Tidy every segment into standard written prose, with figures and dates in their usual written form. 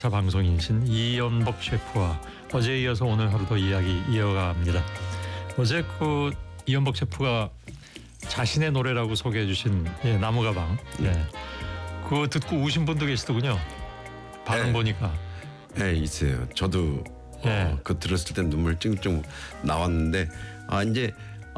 자, 방송인신 이연복 셰프와 어제에 이어서 오늘 하루도 이야기 이어갑니다. 어제 이연복 셰프가 자신의 노래라고 소개해 주신 나무가방 그거 듣고 우신 분도 계시더군요. 반응 보니까. 네, 있어요. 저도 그거 들었을 때 눈물 찡찡 나왔는데 이제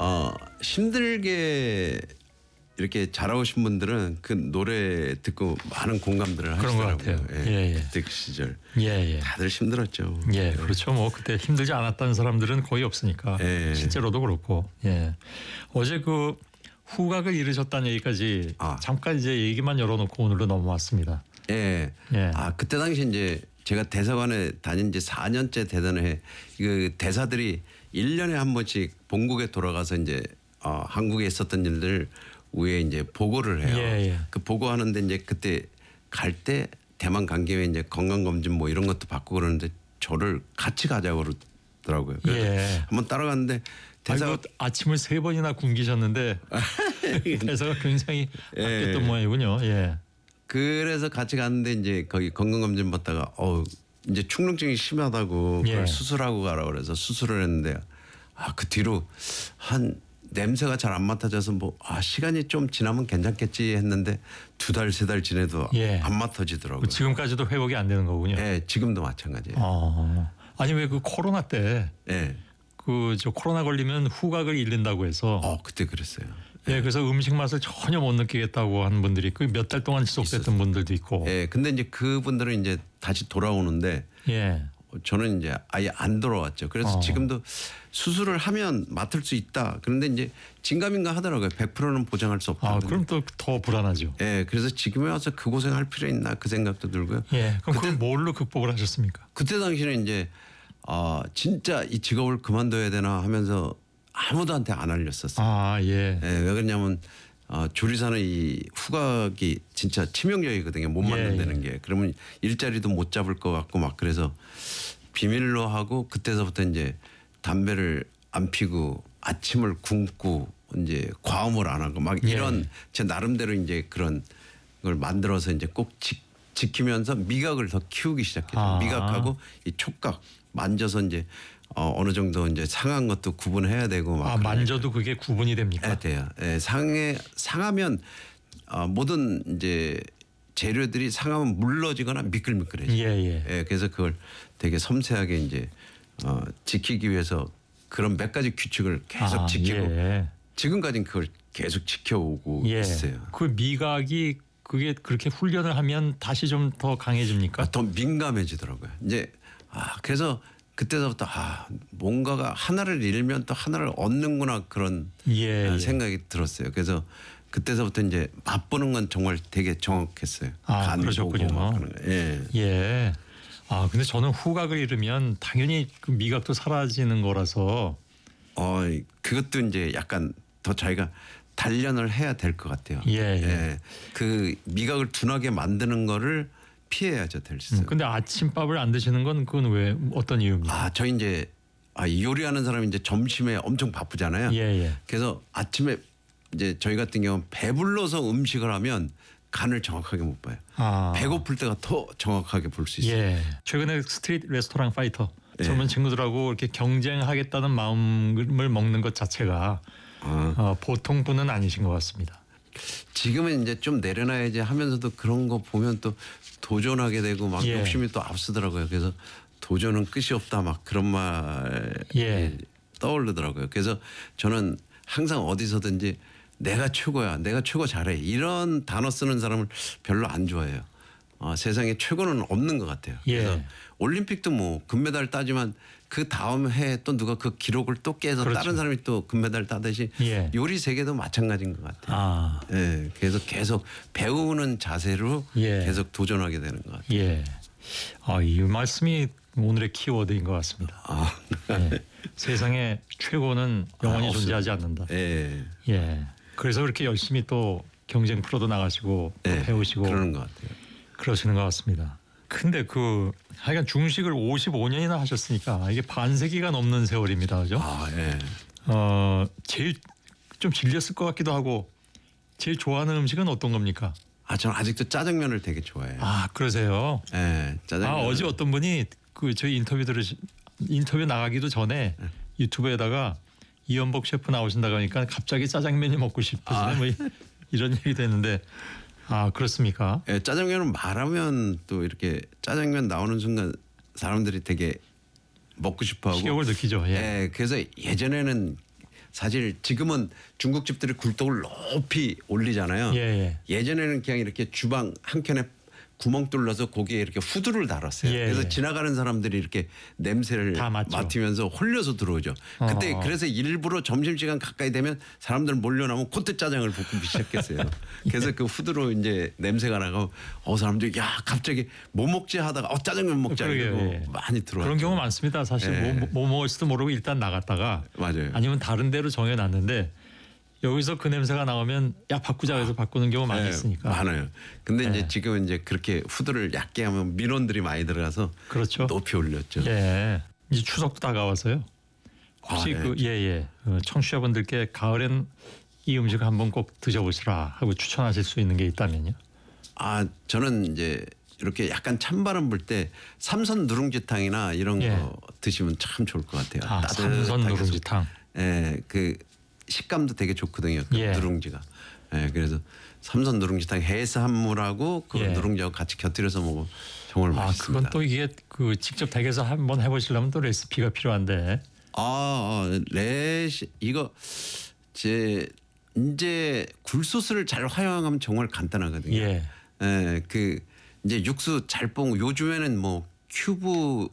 힘들게 이렇게 잘하신 분들은 그 노래 듣고 많은 공감들을 그런 것 하시더라고요. 같아요. 그때 그 시절 다들 힘들었죠. 그렇죠. 뭐 그때 힘들지 않았다는 사람들은 거의 없으니까 실제로도 그렇고. 어제 그 후각을 잃으셨다는 얘기까지 잠깐 이제 얘기만 열어놓고 오늘로 넘어왔습니다. 그때 당시 이제 제가 대사관에 다닌 지 4년째 되던 해 그 대사들이 1년에 한 번씩 본국에 돌아가서 이제 한국에 있었던 일들 위에 이제 보고를 해요. 그 보고하는데 이제 그때 갈 때 대만 간 김에 이제 건강검진 뭐 이런 것도 받고 그러는데 저를 같이 가자고 그러더라고요. 그래서 한번 따라갔는데 대사가 아침을 3번이나 굶기셨는데 대사가 굉장히 아꼈던 모양이군요. 그래서 같이 갔는데 이제 거기 건강검진 받다가 이제 축농증이 심하다고 그걸 수술하고 가라 그래서 수술을 했는데 그 뒤로 냄새가 잘 안 맡아져서 시간이 좀 지나면 괜찮겠지 했는데 2달 3달 지내도 안 맡아지더라고요. 지금까지도 회복이 안 되는 거군요. 지금도 마찬가지예요. 아니 왜 그 코로나 때 코로나 걸리면 후각을 잃는다고 해서 그때 그랬어요. 그래서 음식 맛을 전혀 못 느끼겠다고 하는 분들이 그 몇 달 동안 지속됐던 분들도 있고. 근데 이제 그분들은 이제 다시 돌아오는데 저는 이제 아예 안 돌아왔죠. 그래서 지금도 수술을 하면 맡을 수 있다. 그런데 이제 진감인가 하더라고요. 100%는 보장할 수 없다. 그럼 또 더 불안하죠. 그래서 지금에 와서 그 고생할 필요 있나 그 생각도 들고요. 그럼 그걸 뭘로 극복을 하셨습니까? 그때 당시는 이제 진짜 이 직업을 그만둬야 되나 하면서 아무도한테 안 알렸었어요. 왜 그러냐면 조리사는 이 후각이 진짜 치명적이거든요. 못 만든다는 게. 그러면 일자리도 못 잡을 것 같고 막 그래서 비밀로 하고 그때서부터 이제 담배를 안 피고 아침을 굶고 이제 과음을 안 하고 막 이런 제 나름대로 이제 그런 걸 만들어서 이제 꼭 지키면서 미각을 더 키우기 시작했어요. 미각하고 이 촉각 만져서 이제 어느 정도 이제 상한 것도 구분해야 되고 막 만져도 그게 구분이 됩니까? 돼요. 상하면 모든 이제 재료들이 상하면 물러지거나 미끌미끌해져요. 그래서 그걸 되게 섬세하게 이제 지키기 위해서 그런 몇 가지 규칙을 계속 지키고 지금까지는 그걸 계속 지켜오고 있어요. 그 미각이 그게 그렇게 훈련을 하면 다시 좀 더 강해집니까? 더 민감해지더라고요. 이제 그래서 그때서부터 뭔가가 하나를 잃으면 또 하나를 얻는구나 그런 생각이 들었어요. 그래서 그때서부터 이제 맛보는 건 정말 되게 정확했어요. 그러셨군요. 근데 저는 후각을 잃으면 당연히 그 미각도 사라지는 거라서 그것도 이제 약간 더 자기가 단련을 해야 될 것 같아요. 그 미각을 둔하게 만드는 거를 피해야죠 될 수 있어요. 근데 아침밥을 안 드시는 건 그건 왜 어떤 이유입니까? 저희 이제 요리하는 사람이 이제 점심에 엄청 바쁘잖아요. 그래서 아침에 이제 저희 같은 경우는 배불러서 음식을 하면 간을 정확하게 못 봐요. 배고플 때가 더 정확하게 볼 수 있어요. 최근에 스트리트 레스토랑 파이터 젊은 친구들하고 이렇게 경쟁하겠다는 마음을 먹는 것 자체가 보통 분은 아니신 것 같습니다. 지금은 이제 좀 내려놔야지 하면서도 그런 거 보면 또 도전하게 되고 막 욕심이 또 앞서더라고요. 그래서 도전은 끝이 없다 막 그런 말이 떠오르더라고요. 그래서 저는 항상 어디서든지 내가 최고야, 내가 최고 잘해 이런 단어 쓰는 사람을 별로 안 좋아해요. 세상에 최고는 없는 것 같아요. 그래서 올림픽도 뭐 금메달 따지만 그 다음 해에 또 누가 그 기록을 또 깨서 다른 사람이 또 금메달 따듯이 요리 세계도 마찬가지인 것 같아요. 그래서 계속 배우는 자세로 계속 도전하게 되는 것 같아요. 이 말씀이 오늘의 키워드인 것 같습니다. 세상에 최고는 영원히 존재하지 않는다. 그래서 그렇게 열심히 또 경쟁 프로도 나가시고 또 배우시고 그러는 것 같아요. 그러시는 것 같습니다. 근데 하여간 중식을 55년이나 하셨으니까 이게 반세기가 넘는 세월입니다. 그죠? 제일 좀 질렸을 것 같기도 하고 제일 좋아하는 음식은 어떤 겁니까? 저는 아직도 짜장면을 되게 좋아해요. 아 그러세요? 예, 짜장면. 어제 어떤 분이 그 저희 인터뷰 나가기도 전에 유튜브에다가 이연복 셰프 나오신다고 하니까 갑자기 짜장면이 먹고 싶으시네 뭐 이런 얘기도 했는데 그렇습니까? 예, 짜장면은 말하면 또 이렇게 짜장면 나오는 순간 사람들이 되게 먹고 싶어하고 식욕을 느끼죠. 예. 그래서 예전에는 사실 지금은 중국집들이 굴떡을 높이 올리잖아요. 예전에는 그냥 이렇게 주방 한 켠에 구멍 뚫려서 거기에 이렇게 후드를 달았어요. 그래서 지나가는 사람들이 이렇게 냄새를 맡으면서 홀려서 들어오죠. 그때 그래서 일부러 점심시간 가까이 되면 사람들 몰려나면 그때 짜장을 볶기 시작했어요. 그래서 그 후드로 이제 냄새가 나고 사람들이 야 갑자기 뭐 먹지 하다가 짜장면 먹자 이러고 많이 들어왔죠. 그런 경우 많습니다. 사실 뭐 먹을지도 모르고 일단 나갔다가 맞아요. 아니면 다른 데로 정해놨는데 여기서 그 냄새가 나오면 야 바꾸자 해서 바꾸는 경우 많이 있으니까. 많아요. 근데 이제 지금은 이제 그렇게 후드를 얕게 하면 민원들이 많이 들어가서 그렇죠. 높이 올렸죠. 이제 추석도 다가와서요. 혹시 청취자분들께 가을엔 이 음식을 한번 꼭 드셔보시라 하고 추천하실 수 있는 게 있다면요? 저는 이제 이렇게 약간 찬바람 불 때 삼선 누룽지탕이나 이런 거 드시면 참 좋을 것 같아요. 삼선 누룽지탕. 그 식감도 되게 좋거든요. 그 누룽지가. 그래서 삼선 누룽지탕 해산물하고 그 누룽지하고 같이 곁들여서 먹으면 정말 맛있습니다. 그건 또 이게 그 직접 댁에서 한번 해보시려면 또 레시피가 필요한데. 이거 이제 굴소스를 잘 활용하면 정말 간단하거든요. 그 이제 육수 잘 뽕 요즘에는 뭐 큐브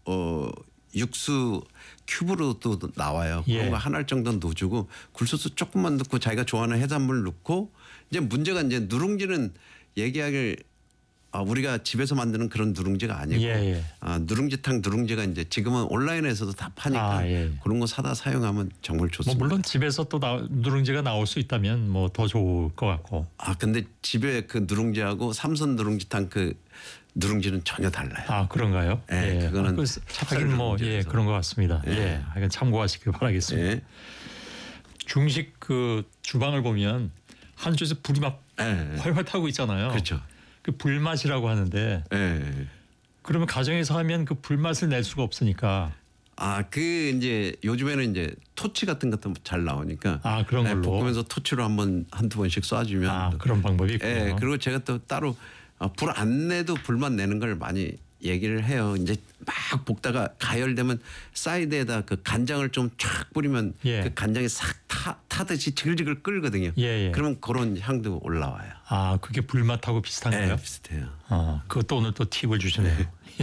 육수 큐브로도 나와요. 그런 거 하나 정도는 넣어주고 굴소스 조금만 넣고 자기가 좋아하는 해산물 넣고 이제 문제가 이제 누룽지는 얘기하길 우리가 집에서 만드는 그런 누룽지가 아니고 누룽지탕 누룽지가 이제 지금은 온라인에서도 다 파니까 그런 거 사다 사용하면 정말 좋습니다. 물론 집에서 또 누룽지가 나올 수 있다면 뭐 더 좋을 것 같고. 근데 집에 그 누룽지하고 삼선 누룽지탕 그 누룽지는 전혀 달라요. 그런가요? 그거는 하긴 그런 것 같습니다. 하여간 참고하시길 바라겠습니다. 중식 그 주방을 보면 한쪽에서 불이 막 활활 타고 있잖아요. 그렇죠. 그 불맛이라고 하는데 그러면 가정에서 하면 그 불맛을 낼 수가 없으니까 이제 요즘에는 이제 토치 같은 것도 잘 나오니까 그런 걸로 볶으면서 토치로 한두 번씩 쏴주면 그런 방법이 있군요. 그리고 제가 또 따로 불 안 내도 불만 내는 걸 많이 얘기를 해요. 이제 막 볶다가 가열되면 사이드에다 그 간장을 좀 쫙 뿌리면 그 간장이 싹 타듯이 지글지글 끓거든요. 그러면 그런 향도 올라와요. 그게 불맛하고 비슷한가요? 비슷해요. 그것도 오늘 또 팁을 주시네요.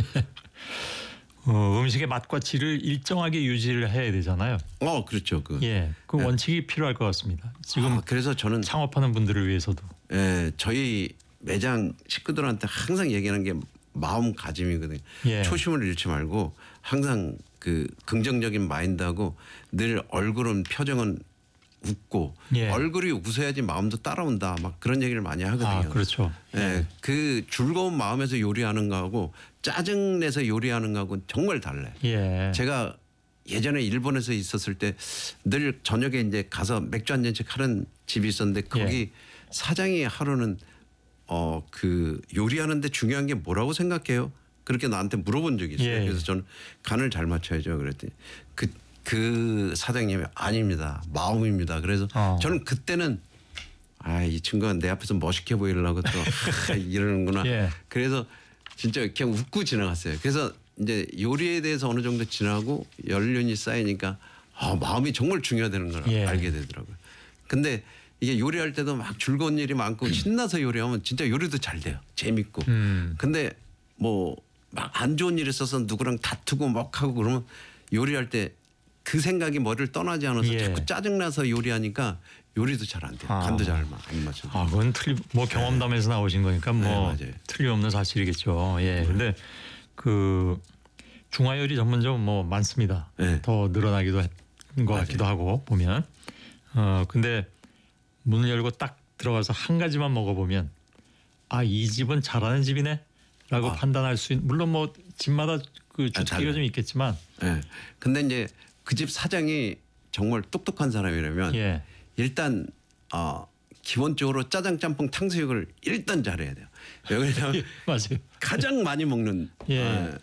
음식의 맛과 질을 일정하게 유지를 해야 되잖아요. 그렇죠. 그 원칙이 필요할 것 같습니다. 지금 그래서 저는 창업하는 분들을 위해서도 저희 매장 식구들한테 항상 얘기하는 게 마음가짐이거든요. 초심을 잃지 말고 항상 그 긍정적인 마인드하고 늘 얼굴은 표정은 웃고 얼굴이 웃어야지 마음도 따라온다. 막 그런 얘기를 많이 하거든요. 그렇죠. 그 즐거운 마음에서 요리하는 거하고 짜증 내서 요리하는 거하고는 정말 달라요. 제가 예전에 일본에서 있었을 때 늘 저녁에 이제 가서 맥주 한 잔씩 하는 집이 있었는데 거기 사장이 하루는 그 요리하는데 중요한 게 뭐라고 생각해요? 그렇게 나한테 물어본 적이 있어요. 그래서 저는 간을 잘 맞춰야죠. 그랬더니 그 사장님이 아닙니다. 마음입니다. 그래서 저는 그때는 이 친구가 내 앞에서 멋있게 보이려고 또 이러는구나. 그래서 진짜 그냥 웃고 지나갔어요. 그래서 이제 요리에 대해서 어느 정도 지나고 연륜이 쌓이니까 마음이 정말 중요하다는 걸 알게 되더라고요. 근데 이게 요리할 때도 막 즐거운 일이 많고 신나서 요리하면 진짜 요리도 잘 돼요. 재밌고. 근데 뭐 막 안 좋은 일이 있어서 누구랑 다투고 막 하고 그러면 요리할 때 그 생각이 머리를 떠나지 않아서 자꾸 짜증나서 요리하니까 요리도 잘 안 돼요. 간도 잘 안 맞죠. 그건 경험담에서 나오신 거니까 틀림없는 사실이겠죠. 근데 그 중화 요리 전문점 뭐 많습니다. 더 늘어나기도 한 것 같기도 하고 보면. 근데 문을 열고 딱 들어가서 한 가지만 먹어보면 이 집은 잘하는 집이네라고 판단할 수 있는. 물론 뭐 집마다 그 주특기가 좀 있겠지만. 근데 이제 그 집 사장이 정말 똑똑한 사람이라면 일단 기본적으로 짜장, 짬뽕, 탕수육을 일단 잘해야 돼요. 왜냐하면 맞아요. 가장 많이 먹는 예.